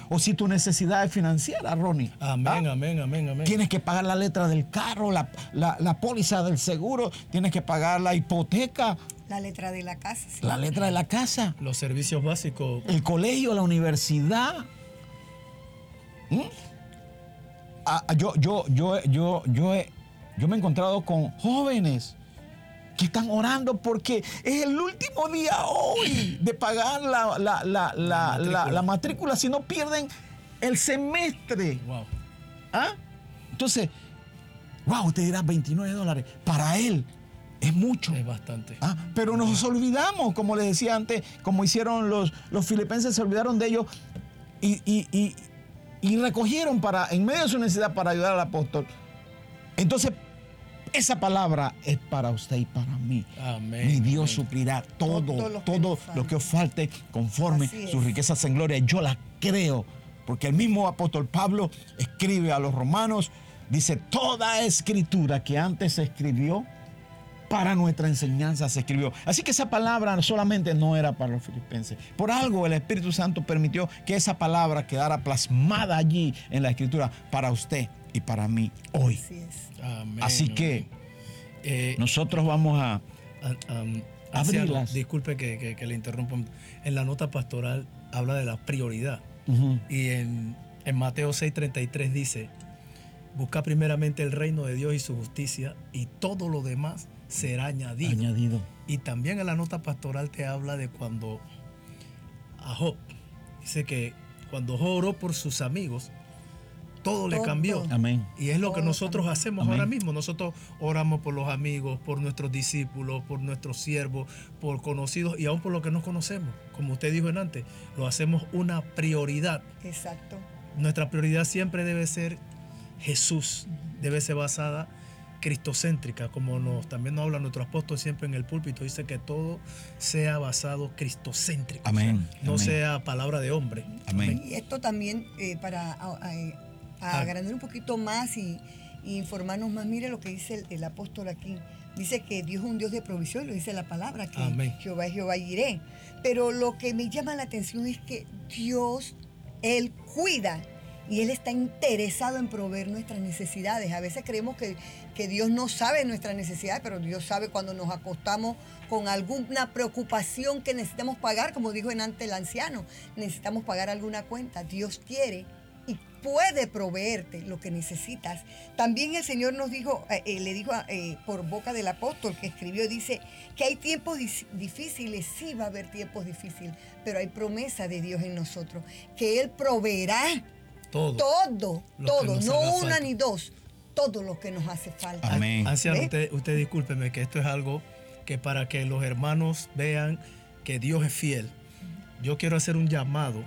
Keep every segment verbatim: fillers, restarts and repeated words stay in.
O si tu necesidad es financiera, Ronnie. Amén, ¿ah? amén, amén, amén. Tienes que pagar la letra del carro, la, la, la póliza del seguro, tienes que pagar la hipoteca. La letra de la casa. Sí. La letra de la casa. Los servicios básicos. El colegio, la universidad. ¿Mm? Ah, yo, yo, yo, yo, yo, he, yo me he encontrado con jóvenes que están orando porque es el último día hoy de pagar la, la, la, la, la, matrícula. La, la matrícula, si no pierden el semestre. Wow. ¿Ah? Entonces, wow, usted dirá veintinueve dólares. Para él es mucho. Es bastante. ¿Ah? Pero nos olvidamos, como les decía antes, como hicieron los, los filipenses, se olvidaron de ellos y, y, y, y recogieron para, en medio de su necesidad para ayudar al apóstol. Entonces, esa palabra es para usted y para mí. Amén. Mi Dios amén. suplirá todo, todo, lo, todo que lo que os falte conforme sus riquezas en gloria. Yo la creo, porque el mismo apóstol Pablo escribe a los romanos, dice, toda escritura que antes se escribió, para nuestra enseñanza se escribió. Así que esa palabra solamente no era para los filipenses. Por algo el Espíritu Santo permitió que esa palabra quedara plasmada allí en la escritura para usted y para mí hoy. Así es. Amén, Así que amén. Eh, nosotros vamos a um, abrirlas. Disculpe que, que, que le interrumpa. En la nota pastoral habla de la prioridad. Uh-huh. Y en, en Mateo seis treinta y tres dice, busca primeramente el reino de Dios y su justicia y todo lo demás será añadido. añadido. Y también en la nota pastoral te habla de cuando a Job, dice que cuando Job oró por sus amigos, todo, todo le cambió. Amén. Y es lo que todo nosotros cambió. hacemos Amén. ahora mismo. Nosotros oramos por los amigos, por nuestros discípulos, por nuestros siervos, por conocidos y aún por los que no conocemos. Como usted dijo en antes, lo hacemos una prioridad. Exacto. Nuestra prioridad siempre debe ser Jesús, debe ser basada cristocéntrica, como nos, también nos habla nuestro apóstol siempre en el púlpito, dice que todo sea basado cristocéntrico. Amén. O sea, no Amén. sea palabra de hombre. Amén. Y esto también eh, para a, a, a agrandar un poquito más y, y informarnos más, mire lo que dice el, el apóstol aquí. Dice que Dios es un Dios de provisión, lo dice la palabra, que Amén. Jehová es Jehová iré. Pero lo que me llama la atención es que Dios, Él cuida y Él está interesado en proveer nuestras necesidades. A veces creemos que, que Dios no sabe nuestras necesidades, pero Dios sabe cuando nos acostamos con alguna preocupación que necesitamos pagar, como dijo en antes el anciano, necesitamos pagar alguna cuenta. Dios quiere y puede proveerte lo que necesitas. También el Señor nos dijo, eh, le dijo eh, por boca del apóstol que escribió, dice que hay tiempos difíciles, sí va a haber tiempos difíciles, pero hay promesa de Dios en nosotros, que Él proveerá Todo. Todo, todo, no una falta. ni dos, todo lo que nos hace falta. Amén. Anciano, usted, usted discúlpeme que esto es algo que para que los hermanos vean que Dios es fiel, yo quiero hacer un llamado.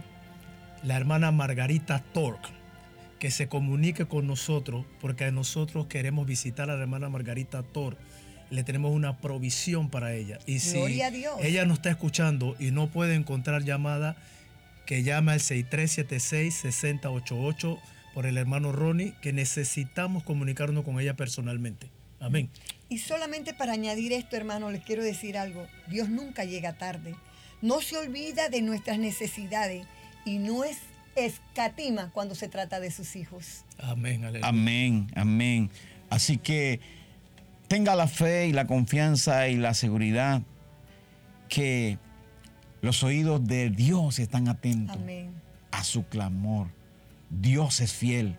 La hermana Margarita Tork, que se comunique con nosotros, porque nosotros queremos visitar a la hermana Margarita Tork. Le tenemos una provisión para ella. Y si Gloria a Dios. ella nos está escuchando y no puede encontrar llamada, que llame al seis tres siete seis, seis cero ocho ocho por el hermano Ronnie, que necesitamos comunicarnos con ella personalmente. Amén. Y solamente para añadir esto, hermano, les quiero decir algo. Dios nunca llega tarde. No se olvida de nuestras necesidades y no es escatima cuando se trata de sus hijos. Amén, aleluya. Amén, amén. Así que tenga la fe y la confianza y la seguridad que los oídos de Dios están atentos Amén. a su clamor. Dios es fiel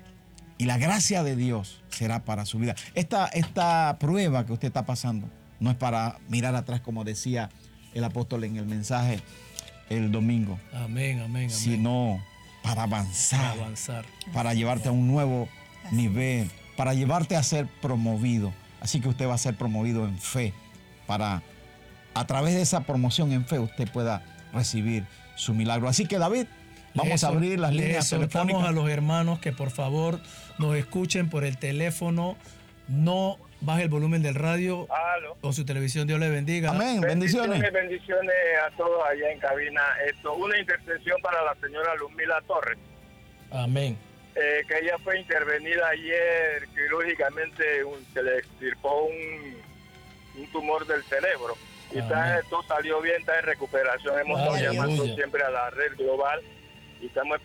y la gracia de Dios será para su vida. Esta, esta prueba que usted está pasando no es para mirar atrás, como decía el apóstol en el mensaje el domingo, Amén, amén, amén. sino para avanzar, Para avanzar. para llevarte a un nuevo nivel, para llevarte a ser promovido. Así que usted va a ser promovido en fe, para a través de esa promoción en fe usted pueda recibir su milagro. Así que, David, vamos a abrir las líneas telefónicas. telefónicas. A los hermanos que por favor nos escuchen por el teléfono. No baje el volumen del radio Aló. o su televisión. Dios le bendiga. Amén. Bendiciones. Bendiciones, bendiciones a todos allá en cabina. Esto, una intercesión para la señora Luzmila Torres, Amén. eh, que ella fue intervenida ayer quirúrgicamente, un- se le extirpó un, un tumor del cerebro. Y está, Amén. todo salió bien, está en recuperación. Hemos estado Aleluya. llamando siempre a la red global y estamos esperando